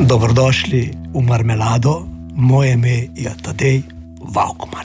Dobrodošli v Marmelado, moje ime je Tadej Vaukman.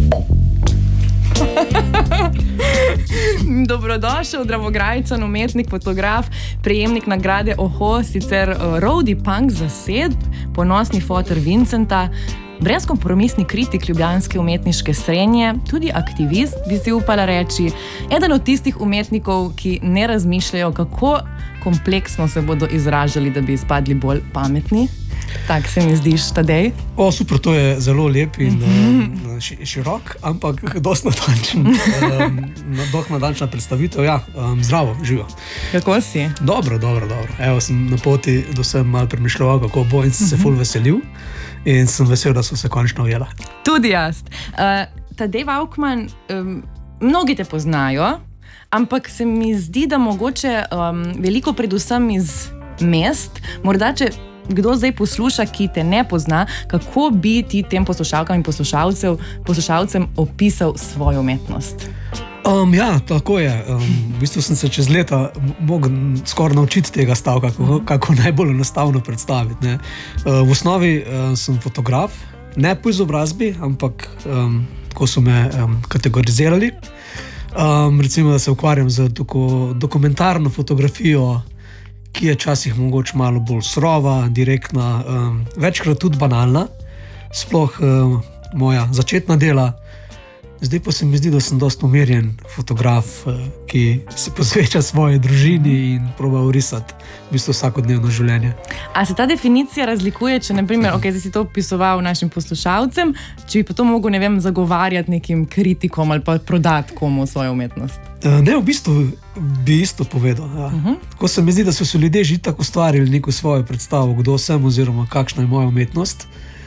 Dobrodošel, Dravograjčan, umetnik, fotograf, prejemnik nagrade Oho, sicer roadie punk zasedb, ponosni fotor Vincenta, brezkompromisni kritik ljubljanske umetniške srenje, tudi aktivist, bi si upala reči, eden od tistih umetnikov, ki ne razmišljajo, kako kompleksno se bodo izražali, da bi izpadli bolj pametni. Tak se mi zdiš, Tadej? Super, to je zelo lep in širok, ampak dosti natančna predstavitev. Ja, zdravo, živo. Kako si? Dobro. Evo, sem na poti, da sem malo premišljal, kako bo, in sem se ful veselil. In sem vesel, da so se končno ujela. Tudi jaz. Tadej Vaukman, mnogi te poznajo, ampak se mi zdi, da mogoče veliko predvsem iz mest, morda če kdo zdaj posluša, ki te ne pozna, kako bi ti tem poslušalkam in poslušalcem opisal svojo umetnost? Ja, tako je. V bistvu sem se čez leta mogel skoraj naučiti tega stavka, kako najbolj enostavno predstaviti. Ne. V osnovi sem fotograf, ne po izobrazbi, ampak tako so me kategorizirali. Recimo, da se ukvarjam z dokumentarno fotografijo, ki je včasih mogoče malo bolj surova, direktna, večkrat tudi banalna, sploh moja začetna dela. Zdaj pa se mi zdi, da sem dosti umirjen fotograf, ki se posveča svoji družini in proba urisati v bistvu vsakodnevno življenje. A se ta definicija razlikuje, če naprimer, zdaj si to opisoval našim poslušalcem, če bi pa to mogel, zagovarjati nekim kritikom ali pa prodati komu svojo umetnost? Ne, v bistvu bi isto povedal. Ja. Tako se mi zdi, da so se ljudje že tako ustvarili neko svojo predstavo, kdo sem oziroma kakšna je moja umetnost.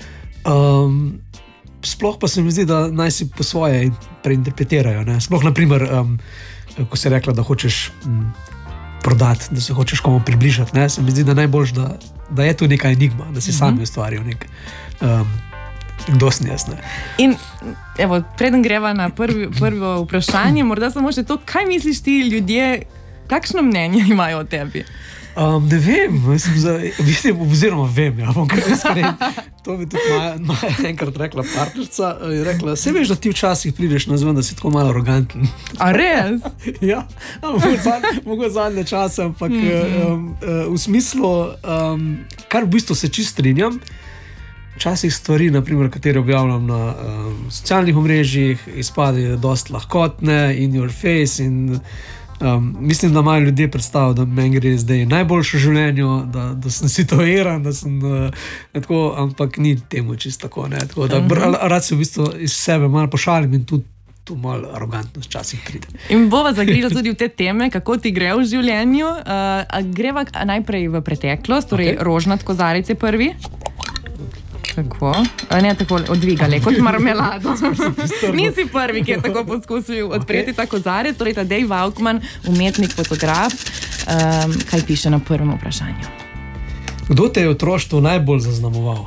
Sploh pa se mi zdi, da naj si po svoje preinterpretirajo. Ne? Sploh, naprimer, ko si rekla, da hočeš prodati, da se hočeš komu približati, ne? Se mi zdi, da najboljš, da je to neka enigma, da si sami ustvarijo nek kdo sem jaz. Ne? In evo, preden greva na prvo vprašanje, morda samo še to, kaj misliš ti ljudje, kakšno mnenje imajo o tebi? Ne vem, oziroma vem, ja, bom kar iskren. To bi tudi Maja enkrat rekla partnerca, je rekla, se veš, da ti včasih prideš na zven, da si tako malo aroganten. A res? Ja, mogoče zadnje čase, ampak v smislu, kar v bistvu se čisto strinjam, včasih stvari, naprimer, katere objavljam na socialnih omrežjih, izpadejo dosti lahkotne, in your face, in mislim, da imajo ljudje predstavo, da meni gre zdaj najboljše v življenju, da sem situiran, da sem tako, ampak ni temu čisto tako. Ne? Tako da rad se v bistvu iz sebe malo pošalim in tudi tu malo arogantnost včasih pride. In bova zagrila tudi v te teme, kako ti gre v življenju. Greva najprej v preteklost, torej Rožnat kozarec je prvi. Tako, ne tako odvigale, kot marmelado. Nisi prvi, ki je tako poskusil odpreti ta kozarec, torej Tadej Vaukman, umetnik, fotograf. Kaj piše na prvem vprašanju? Kdo te je v otroštvu najbolj zaznamoval?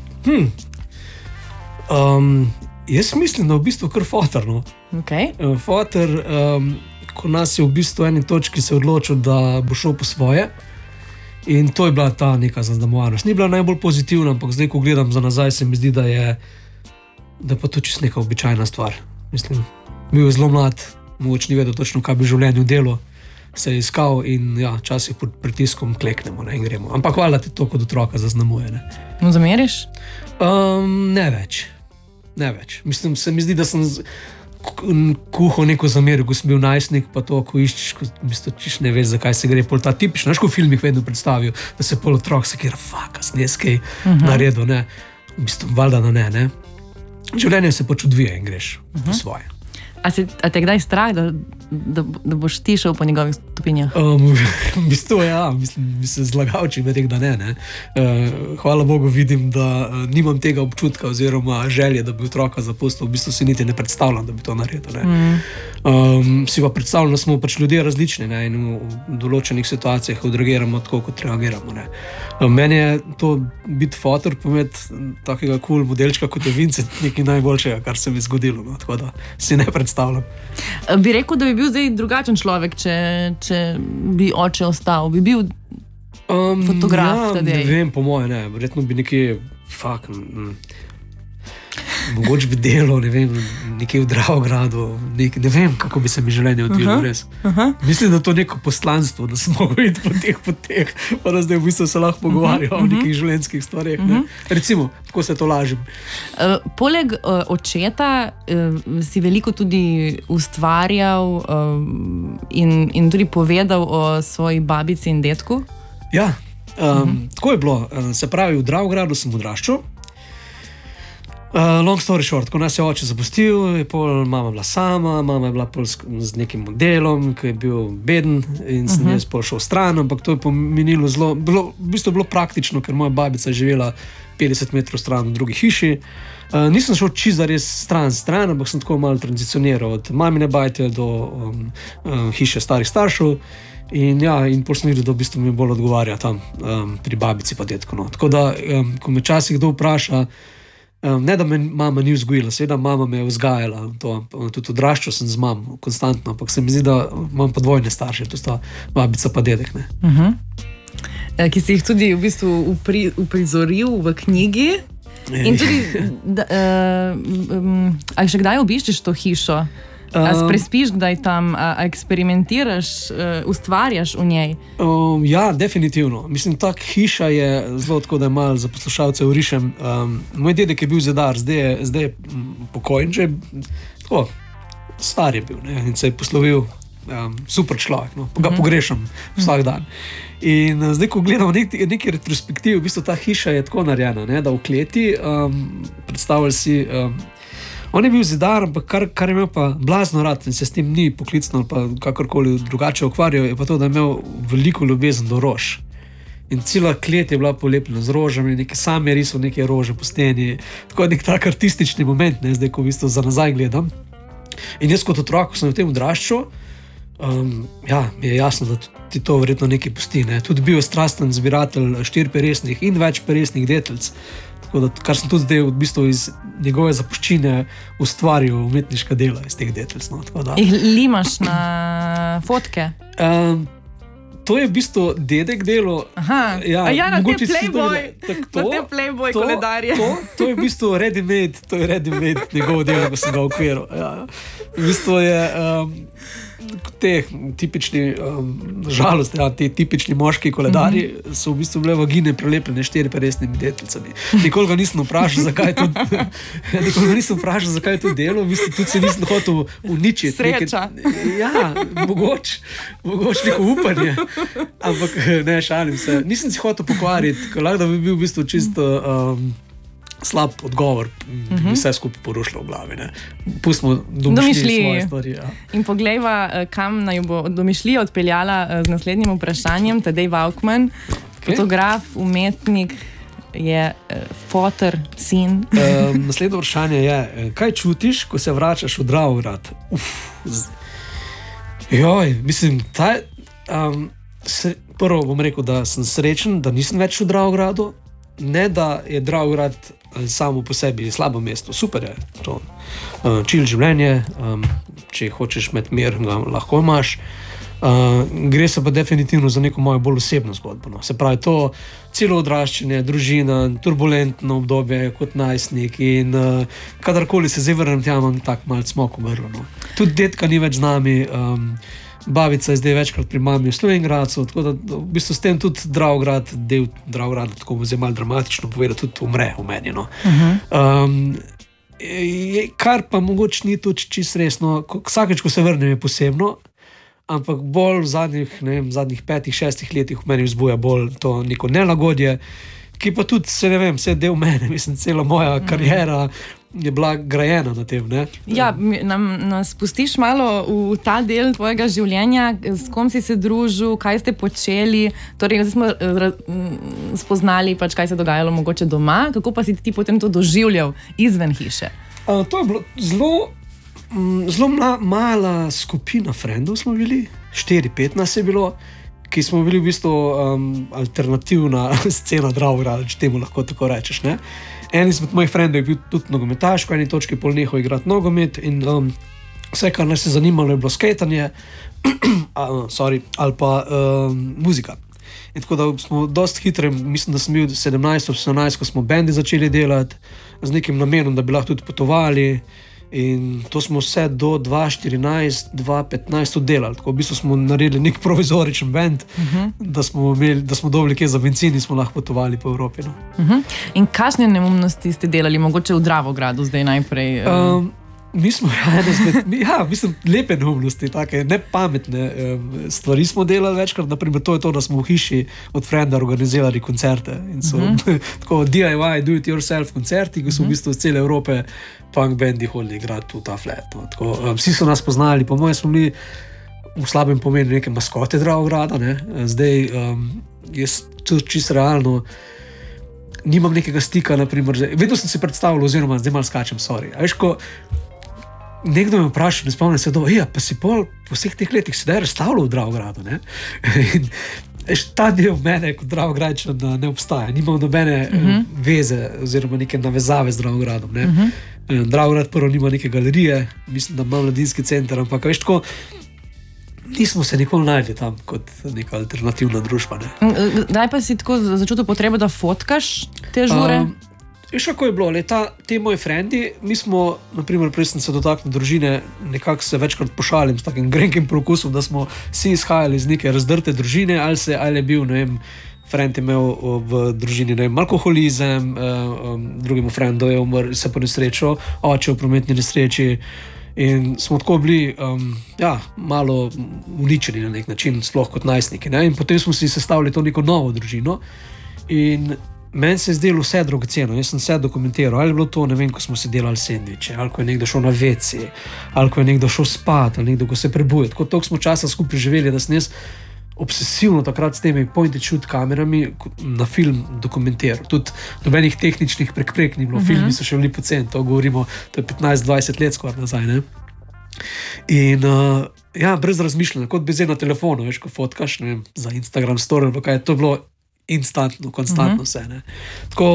Jaz mislim, da v bistvu kar fotor. No. Okay. Fotor, ko nas je v bistvu v eni točki se odločil, da bo šel po svoje. In to je bila ta neka zaznamovanost. Ni bila najbolj pozitivna, ampak zdaj, ko gledam za nazaj, se mi zdi, da je pa to čisto neka običajna stvar. Mislim, bil je zelo mlad, mogoče ni vedel točno, kaj bi v življenju delo, se je iskal in ja, včasih pod pritiskom kleknemo, ne, in gremo. Ampak hvala ti to kot otroka zaznamuje. Ne. No, zameriš? Ne več. Mislim, se mi zdi, da sem kuhal neko zamero, ko sem bil najstnik, pa to, ko iščeš, ko v bistvu čiš ne veš, zakaj se gre. Pol ta tipična, ko v filmih vedno predstavijo, da se pol otrok sekira, sem jaz kaj naredil, ne. V bistvu, valjda da ne. Življenje se pač odvija in greš po svoje. A te kdaj strah, da boš ti šel po njegovih stopinjah? V bistvu, ja, bi se zlagal, če bi rekel, da ne. Hvala Bogu vidim, da nimam tega občutka oziroma želje, da bi otroka zapustil. V bistvu si niti ne predstavljam, da bi to naredil. Si pa predstavljam, da smo pač ljudje različni, ne, in v določenih situacijah odreagiramo tako, kot reagiramo. Ne. Meni je to biti fotor, pometi takega cool modelčka, kot je Vincent, nekaj najboljšega, kar se mi je zgodilo. No. Tako da si ne predstavljam. Bi rekel, da bi bil zdaj drugačen človek, če bi oče ostal? Bi bil Fotograf tedej. Ne vem, po moje ne. Verjetno bi nekje, mogoče bi delal, ne vem, nekje v Dravogradu, ne vem, kako bi se mi življenje odvilo, res. Mislim, da to je neko poslanstvo, da smo mogli iti po teh poteh, pa da zdaj v bistvu se lahko pogovarjamo o nekih življenjskih stvareh. Recimo, tako se to lažem. Poleg očeta si veliko tudi ustvarjal in tudi povedal o svoji babici in dedku. Ja, tako je bilo. Se pravi, v Dravogradu sem odraščal. Long story short, ko nas je oče zapustil, je pol mama bila sama, mama je bila pol z nekim modelom, ki je bil beden in sem jaz pol šel stran, ampak to je pomenilo v bistvu bilo praktično, ker moja babica je živela 50 metrov stran v drugi hiši. Nisem šel čisto res stran, ampak sem tako malo tranzicioniral od mamine bajte do hiše starih staršev. In pol sem videl, da v bistvu mi bolj odgovarja tam pri babici pa detku. No. Tako da, ko me včasih kdo vpraša, ne da me mama ni vzgojila, seveda mama me je vzgajala, tudi odraščal sem z mamo konstantno, ampak se mi zdi, da imam pa dvojne starše, to sta babica pa dedek. Ki si jih tudi v bistvu uprizoril v knjigi. In tudi, a še kdaj obiščeš to hišo? A prespiš kdaj tam, a eksperimentiraš, ustvarjaš v njej? Ja, definitivno. Mislim, tak hiša je zelo tako, da je malo za poslušalce urišem. Moj dedek je bil zidar, zdaj je pokojen, že tako, star je bil, ne, in se je poslovil, super človek, no, ga pogrešam vsak dan. In zdaj, ko gledamo neki retrospektiv, v bistvu ta hiša je tako narejena, ne, da v kleti, predstavljali si, on je bil zidar, ampak kar je imel pa blazno rad in se s tem ni poklicno ali pa kakorkoli drugače ukvarjal, je pa to, da je imel veliko ljubezen do rož. In cela klet je bila polepljena z rožami, nekaj sam je risal neke rože po steni, tako nek tak artistični moment, ne, zdaj, ko v bistvu za nazaj gledam. In jaz kot otrok, ko sem v tem odraščal, mi je jasno, da ti to verjetno nekaj pusti. Ne. Tudi bil je strasten zbiratelj 4-peresnih in večperesnih detelc. Tako da, kar sem tudi zdaj v bistvu iz njegove zapuščine ustvaril umetniška dela iz teh detelc. No. Jih limaš na fotke? To je v bistvu dedek delo. Na te Playboy koledarje. To je v bistvu ready-made njegovo delo, ko sem ga okviril. V bistvu je te tipični, žalost, ti tipični moški koledarji so v bistvu bile vagine prelepljene 4-peresnimi detelcami. Nikoli ga nisem vprašal, zakaj je to delo, v bistvu tudi se nisem hotel uničiti. Sreča. Mogoče neko upanje, ampak ne, šalim se. Nisem si hotel pokvariti, lahko da bi bil v bistvu čisto slab odgovor, bi vse skupaj porušilo v glavi. Ne. Pustimo domišljiji svoje stvari. Ja. In poglejva, kam naj bo domišljija odpeljala z naslednjim vprašanjem. Tadej Vaukman, fotograf, umetnik, je fotor, sin. Naslednje vprašanje je, kaj čutiš, ko se vračaš v Dravograd? Mislim, prvo bom rekel, da sem srečen, da nisem več v Dravogradu. Ne, da je Dravograd samo po sebi slabo mesto, super je to, chill življenje, če hočeš imeti mir, ga lahko imaš. Gre se pa definitivno za neko mojo bolj osebno zgodbo. No. Se pravi, to celo odraščanje, družina, turbulentno obdobje kot najstnik in kadarkoli se zdaj vrnem tja, imam tak malce smok v grlu. No. Tudi dedka ni več z nami, babica je zdaj večkrat pri mami v Slovenjgradcu, tako da v bistvu s tem tudi Dravograd, del Dravograda, tako bo zdaj malo dramatično povedati, tudi umre v meni. No. Kar pa mogoče ni tudi čisto resno, vsakeč, ko se vrnem, je posebno, ampak bolj v zadnjih 5-6 letih v meni vzbuja bolj to neko nelagodje, ki pa tudi, se je del mene, mislim, cela moja kariera je bila grajena na tem. Ne? Ja, nas spustiš malo v ta del tvojega življenja, s kom si se družil, kaj ste počeli, torej smo spoznali, pač, kaj se dogajalo mogoče doma, kako pa si ti potem to doživljal izven hiše? To je bilo zelo mala skupina frendov smo bili, 4-5 nas je bilo, ki smo bili v bistvu alternativna scena Dravograda, če temu lahko tako rečeš. Ne? En izmed mojih frendov je bil tudi nogometaš, ko eni točki pol nehal igrati nogomet in vse, kar nas je zanimalo, je bilo skejtanje ali pa muzika. In tako da smo dosti hitro, mislim, da sem bil 17-18, ko smo bendi začeli delati z nekim namenom, da bi lahko tudi potovali. In to smo vse do 2014-2015 delali. Tako v bistvu smo naredili nek provizoričen bend, da smo dobili kje za bencin in smo lahko potovali po Evropi. No. In kakšne neumnosti ste delali, mogoče v Dravogradu zdaj najprej? Mi smo mislim, lepe neumnosti, take nepametne stvari smo delali večkrat. Naprimer, to je to, da smo v hiši od frenda organizirali koncerte. In so tako DIY, do-it-yourself koncerti, ki so v bistvu iz cele Evrope punk bendi hodili igrati v ta flat. No. Tako, vsi so nas poznali, po mojem smo bili v slabem pomenu neke maskote Dravograda. Ne. Zdaj, jaz čisto realno nimam nekega stika, naprimer, vedno sem si predstavljal, oziroma zdaj malo skačem, sorry. A veš, ko nekdo me vpraša, ne spomnim se, pa si po vseh teh letih sedaj razstavljal v Dravogradu, ne? In ta del mene kot Dravogradčan ne obstaja. Nimam nobene veze oziroma neke navezave z Dravogradom, ne? Dravograd prvo nima neke galerije, mislim, da ima mladinski center, ampak veš tako, nismo se nikoli našli tam kot neka alternativna družba, ne? Daj pa si tako začutil potrebo, da fotkaš te žure? Veš, kako je bilo, te moji frendi, mi smo, naprimer, prej sem se dotaknil družine, nekako se večkrat pošalim s takim grenkim preukusom, da smo vsi izhajali iz neke razdrte družine, ali je bil, ne vem, frend imel v družini, ne vem, alkoholizem, drugemu frendu je umrl, se po nesrečo, oče v prometni nesreči in smo tako bili, malo uničeni na nek način, sploh kot najstniki, ne, in potem smo si sestavili to neko novo družino in meni se je zdelo vse dragoceno, jaz sem vse dokumentiral, ali je bilo to, ne vem, ko smo si delali sendviče, ali ko je nekdo šel na WC, ali ko je nekdo šel spat, ali nekdo, ko se prebuje. Tako toliko smo časa skupaj živeli, da sem jaz obsesivno takrat s temi point-and-shoot kamerami na film dokumentiral. Tudi nobenih tehničnih preprek ni bilo, filmi so še bili poceni, to govorimo, to je 15-20 let skoraj nazaj, ne? In brez razmišljanja, kot bi zdaj na telefonu, veš, ko fotkaš, ne vem, za Instagram story, ali kaj, to je bilo instantno, konstantno vse. Ne? Tako,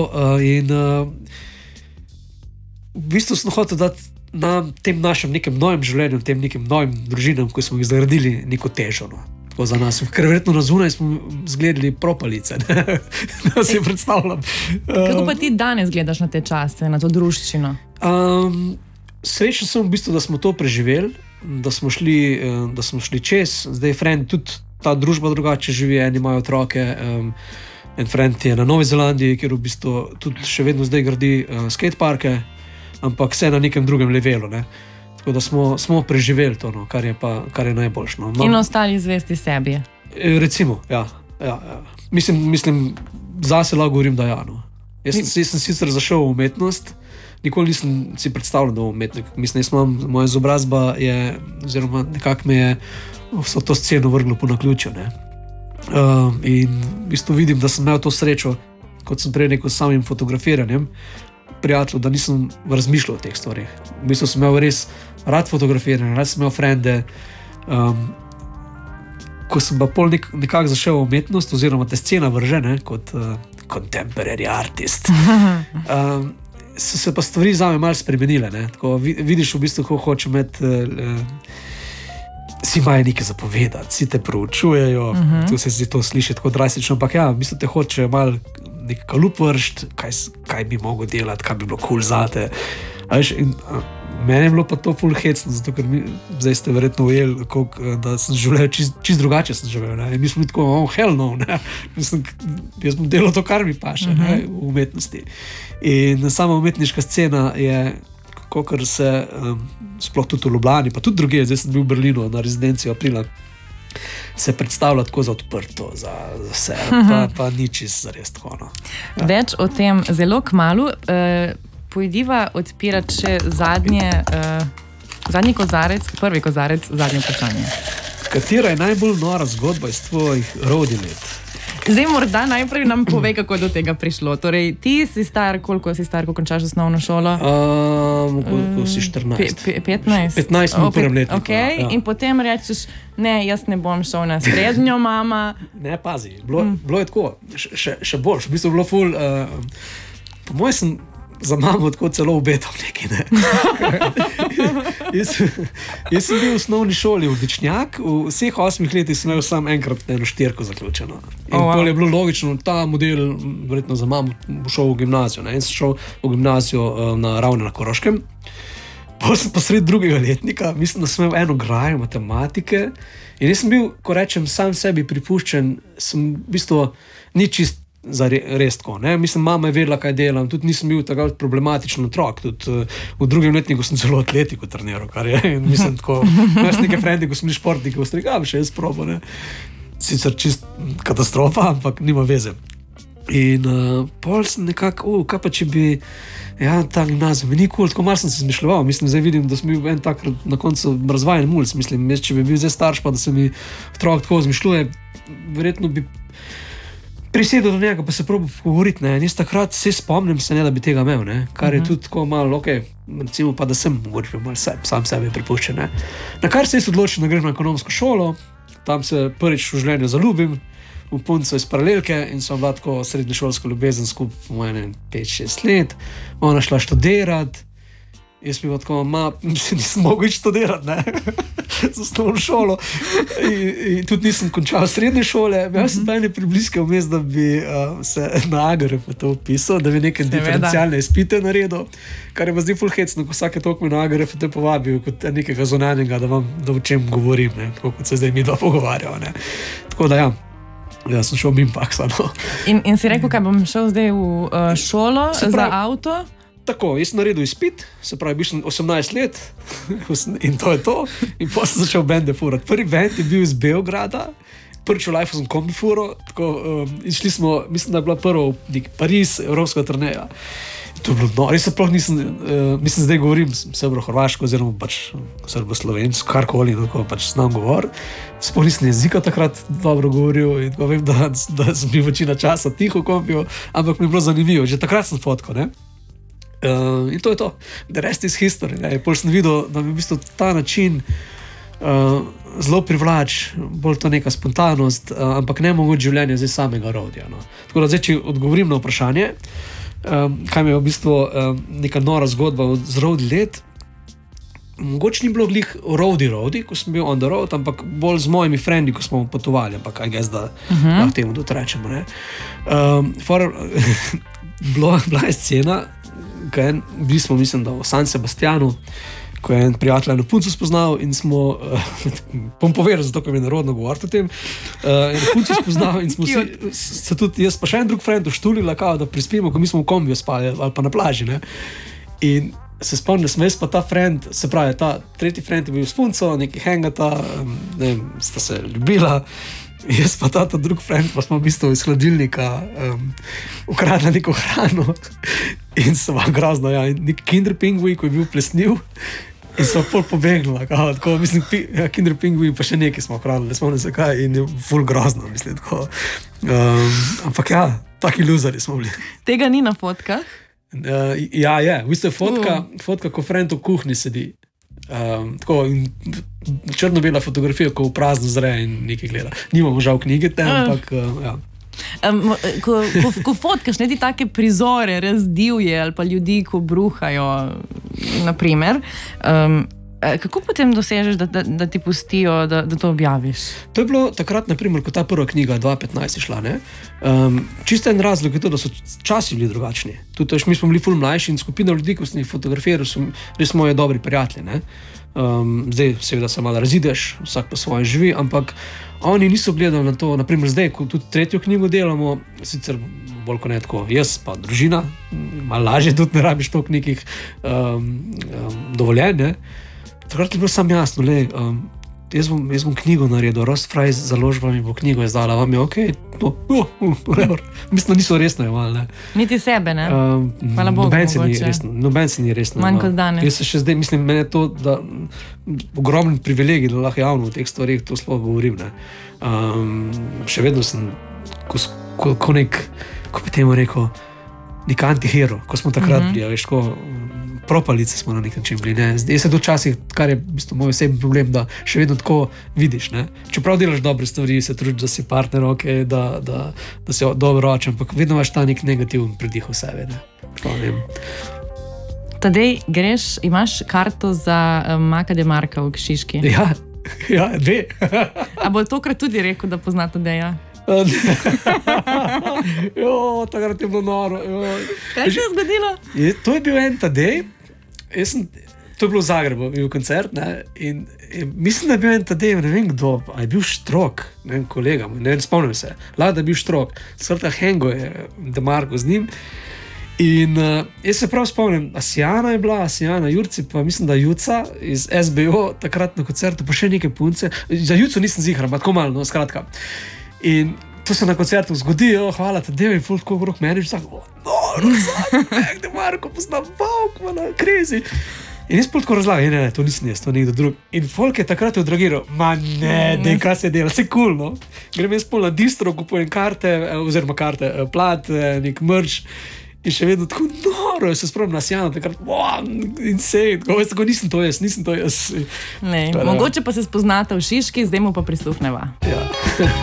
v bistvu sem hotel dati na tem našem nekem novem življenju, tem nekim novim družinam, ko smo jih zgradili, neko težo. No? Tako za nas. Ker verjetno na zunaj smo zgledali propalice. Da si predstavljam. Kako pa ti danes gledaš na te čase, na to družščino? Srečen sem v bistvu, da smo to preživeli, da smo šli čez. Zdaj friend tudi ta družba drugače živi, eni imajo otroke, en friend je na Novi Zelandiji, kjer v bistvu tudi še vedno zdaj gradi skateparke, ampak vse na nekem drugem levelu, ne. Tako da smo preživeli to, no, kar je najboljše. No. In ostali zvesti sebi. Recimo, ja. Mislim, zase lahko govorim, da ja, no. Jaz sem sicer zašel v umetnost, nikoli nisem si predstavljal, da bom umetnik. Mislim, moja izobrazba je, oziroma nekako me je vso to sceno vrglo po naključju, ne. In v bistvu vidim, da sem imel to srečo, kot sem prej rekel, s samim fotografiranjem, prijatelj, da nisem razmišljal o teh stvarih. V bistvu sem imel res rad fotografiranje, rad sem imel frende. Ko sem pa pol nekako zašel v umetnost, oziroma te scena vrže, ne, kot contemporary artist, so se pa stvari zame malo spremenile, ne. Tako vidiš v bistvu, ko hoče imeti si imajo nekaj zapovedati, si te proučujejo, tu se zdi to sliši tako drastično, ampak v bistvu te hoče malo nek kalup vršt, kaj bi mogel delati, kaj bi bilo cool zate. Mene je bilo pa to ful hecno, zato ker zdaj ste verjetno ujeli, da sem življenj čist drugače sem živel. Ne? In mi smo tako, hell no, ne? Jaz bom delal to, kar mi paše, ne? V umetnosti. In sama umetniška scena je, kakor se sploh tudi v Ljubljani, pa tudi drugje, zdaj sem bil v Berlinu na rezidenci aprila, se predstavlja tako za odprto, za vse, pa ni čisto zares tako. No. Ja. Več o tem zelo kmalu. Pojdiva odpirati še zadnji kozarec, prvi kozarec, zadnje vprašanje. Katera je najbolj nora zgodba iz tvojih roadie let? Zdaj morda najprej nam pove, kako je do tega prišlo. Torej, ti si star, koliko končaš osnovno šolo? Koliko si 14? 15? 15 v prvem letu. Okay. Ja. In potem rečeš, ne, jaz ne bom šel na srednjo, mama. Ne, pazi, bilo je tako, še boljš. V bistvu je bilo ful, po mojem sem za mamo tako celo obetal nekaj. Ne? jaz sem bil v osnovni šoli odličnjak, v vseh 8 letih sem imel samo enkrat eno 4 zaključeno. In to je bilo logično, ta model verjetno za mamo šel v gimnazijo. Ne? In sem šel v gimnazijo na Ravne na Koroškem. Pa sem pa sred drugega letnika, mislim, da sem imel eno grajo matematike in jaz sem bil, ko rečem, sam sebi pripuščen, sem v bistvu ni čist za res tako. Ne? Mislim, mama je vedela, kaj delam, tudi nisem bil tako problematičen otrok, tudi v drugem letniku sem zelo atletiko treniral, kar je, mislim, tako, jaz nekaj frendi, ko sem bili športniki, ostregal, še jaz probo, ne. Sicer čist katastrofa, ampak nima veze. In pol sem nekako, kaj pa če bi, ta gimnazija mi ni cool, tako malo sem se zmišljeval, mislim, zdaj vidim, da sem bil en tak na koncu razvajen mulc, mislim, če bi bil zdaj starš, pa da se mi otrok tako zmišljuje, verjetno bi prisedel do njega, pa se probal pogovoriti, ne, in jaz takrat se spomnim se, ne, da bi tega imel, ne, kar je tudi tako malo, recimo pa, da sem mogoče bil malo sam sebe pripuščen, ne. Na kar se jaz odločil, da grem na ekonomsko šolo, tam se prvič v življenju zaljubim, v punco iz paralelke in so bila tako srednješolsko ljubezen skupaj po 5-6 let, ona šla študirati, jaz mi tako, nisem mogel študirati, ne, za osnovno šolo in tudi nisem končal srednje šole, imel sem pa ene približke vmes, da bi se na AGRFT upisal, da bi neke diferencialne izpite naredil, kar je pa zdaj ful hecno, ko vsake toliko me na AGRFT povabil kot nekega zunanjega, da o čem govorim, ne, tako kot se zdaj mi dva pogovarjava, ne. Tako da sem šel mimo faksa, no. In si rekel, kaj bom šel zdaj v šolo za avto? Tako, jaz sem naredil izpit, se pravi, bil sem 18 let in to je to. In potem sem začel bende furati. Prvi bend je bil iz Beograda, prvič v life sem kombi furo, in šli smo, mislim, da je bila prvo Pariz, evropska turneja. To je bilo no, res se sploh nisem, mislim, zdaj govorim srbo-hrvaško oziroma pač srbo-slovensko, karkoli, tako pač znam govoriti. Sploh nisem jezika takrat dobro govoril in vem, da sem bil večina časa tiho v kombiju, ampak mi je bilo zanimivo, že takrat sem fotkal, ne. In to je to, the rest is history, ne. Pol sem videl, da mi v bistvu ta način zelo privlač, bolj to neka spontanost, ampak ne mogoče življenje zdaj samega rodja, no. Tako da zdaj, če odgovorim na vprašanje, kaj mi je v bistvu neka nora zgodba z road let. Mogoče ni bilo glih roadi, ko sem bil on the road, ampak bolj z mojimi frendi, ko smo potovali, ampak I guess, da lahko temu tudi rečemo, ne. Bila je scena, bili smo, mislim, da v San Sebastianu, ko je en prijatelj eno punco spoznal in smo, bom povedal, zato ko mi je narodno govoriti o tem, eno punco spoznal in smo se tudi, jaz pa še en drug friend uštulila, da prispimo, ko mi smo v kombiju spali ali pa na plaži, ne. In se spomnim, sem jaz pa ta friend, se pravi, ta tretji friend je bil s punco, neki hangata, ne vem, sta se ljubila, jaz pa ta drug friend, pa smo v bistvu iz hladilnika ukradla neko hrano in se vam grozno, nek Kinder Pingui, ko je bil plesniv, in smo pol pobegnila, tako, mislim, Kinder Pingui pa še nekaj smo ukradli, spomnim se kaj, in je ful grozno, mislim, tako. Ampak taki luzari smo bili. Tega ni na fotkah? Je, v bistvu je fotka, ko friend v kuhni sedi. Tako, črno-bela fotografija, ko v prazno zre in nekaj gleda. Nimamo žal knjige te, ampak Ko fotkaš ne ti take prizore, razdivje ali pa ljudi, ko bruhajo, naprimer, kako potem dosežeš, da ti pustijo, da to objaviš? To je bilo takrat, naprimer, ko ta prva knjiga 2015 je šla, ne? Čisto en razlog je to, da so časi bili drugačni. Tudi mi smo bili ful mlajši in skupina ljudi, ko sem jih fotografiral, so res moji dobri prijatelji, ne? Zdaj seveda se malo razideš, vsak pa svoje živi, ampak oni niso gledali na to, naprimer zdaj, ko tudi tretjo knjigo delamo, sicer bolj kot ne tako, jaz pa družina, malo lažje tudi ne rabiš toliko nekih dovoljenj, ne? Takrat je bilo sam jasno, jaz bom knjigo naredil, Rost Fries založba mi bo knjigo izdala, vam je okej, mislim, da niso resno jemali, ne. Niti sebe, ne? Hvala Bogu, noben se ni resno. Manj kot danes. Jaz se še zdaj, mislim, meni je to, da ogromen privilegij, da lahko javno v teh stvarih to sploh govorim, ne. Še vedno sem, ko nek, ko bi temu rekel, nek antihero, ko smo takrat bili, veš, ko propalice smo na nek način bili, ne. Zdaj se to včasih, kar je v bistvu moj osebni problem, da še vedno tako vidiš, ne. Čeprav delaš dobre stvari, se trudiš, da si partner, da si dobro ročen, ampak vedno imaš ta nek negativen pridih v sebi, ne. Pa, ne vem. Tadej, imaš karto za Maka Demarka v Šiški? Ja, dve. A bo tokrat tudi rekel, da pozna Tadeja? Takrat je bilo noro. Kaj se je zgodilo? To je bil en Tadej. To je bilo v Zagrebu, bil koncert. In mislim, da je bil en Tadej, ne vem kdo, a je bil Štrok, ne vem, kolega, ne vem, spomnim se. Lahko da je bil Štrok. Srta Hengo je Demarko z njim. In jaz se prav spomnim, Asijana je bila, Asijana Jurci, pa mislim, da Juca iz SBO takrat na koncertu, pa še neke punce. Za Juco nisem zihar, ampak tako malo, no, skratka. In to se na koncertu zgodi, hvala Tadeju in fulko okrog meni, že tako, Mek Demarko, poznam, mana, crazy. In jaz tako razlagam, ne, to nisem jaz, to nekdo drug. In folk je takrat odragiral, kaj se dela, vse cool, no. Grem jaz pol na distro, kupujem karte, plat, nek merch. In še vedno tako noro, se spomnim na Asijana, takrat, insane, tako nisem to jaz. Mogoče pa se spoznata v Šiški, zdaj mu pa prisluhneva. Ja.